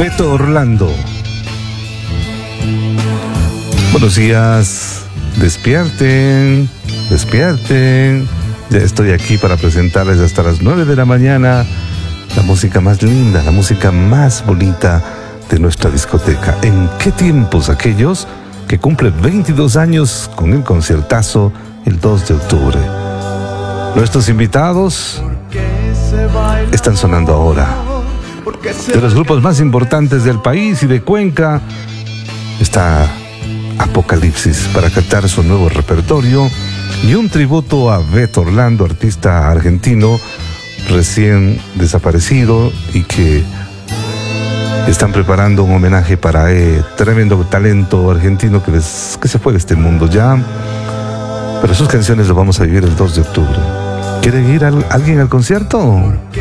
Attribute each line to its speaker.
Speaker 1: Beto Orlando. Buenos días, despierten, despierten. Ya estoy aquí para presentarles hasta las 9 de la mañana la música más linda, la música más bonita de nuestra discoteca. ¿En qué tiempos aquellos que cumplen 22 años con el conciertazo el 2 de octubre? Nuestros invitados están sonando ahora. De los grupos más importantes del país y de Cuenca está Apocalipsis para cantar su nuevo repertorio y un tributo a Beto Orlando, artista argentino recién desaparecido y que están preparando un homenaje para tremendo talento argentino que se fue de este mundo ya. Pero sus canciones lo vamos a vivir el 2 de octubre. ¿Quiere ir alguien al concierto?